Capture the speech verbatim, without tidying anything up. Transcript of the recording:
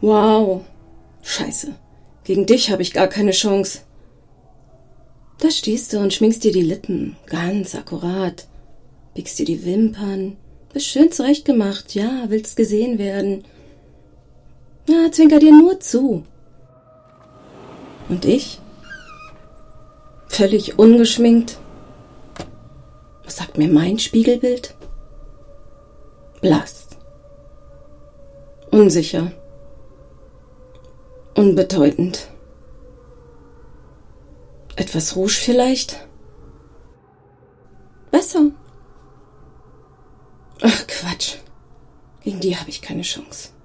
Wow. Scheiße. Gegen dich habe ich gar keine Chance. Da stehst du und schminkst dir die Lippen. Ganz akkurat. Biegst dir die Wimpern. Bist schön zurechtgemacht. Ja, willst gesehen werden. Na, zwinker dir nur zu. Und ich? Völlig ungeschminkt. Was sagt mir mein Spiegelbild? Blass. Unsicher. Unbedeutend. Etwas Rouge vielleicht? Besser. Ach, Quatsch. Gegen die habe ich keine Chance.